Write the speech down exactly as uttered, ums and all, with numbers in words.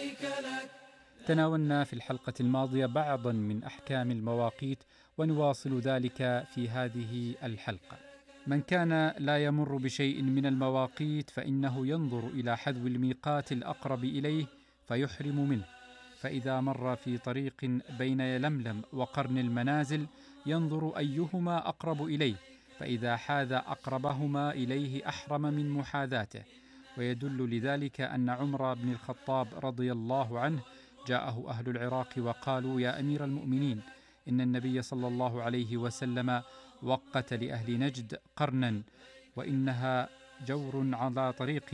تناولنا في الحلقة الماضية بعضا من أحكام المواقيت، ونواصل ذلك في هذه الحلقة. من كان لا يمر بشيء من المواقيت فإنه ينظر إلى حذو الميقات الأقرب إليه فيحرم منه، فإذا مر في طريق بين يلملم وقرن المنازل ينظر أيهما أقرب إليه، فإذا حاذ أقربهما إليه أحرم من محاذاته. ويدل لذلك أن عمر بن الخطاب رضي الله عنه جاءه أهل العراق وقالوا: يا أمير المؤمنين، إن النبي صلى الله عليه وسلم وقت لأهل نجد قرنا، وإنها جور على طريق